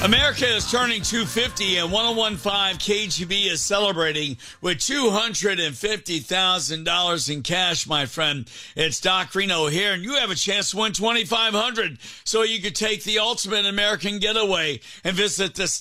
America is turning 250 and 1015 KGB is celebrating with $250,000 in cash, my friend. It's Doc Reno here, and you have a chance to win $2,500 so you could take the ultimate American getaway and visit the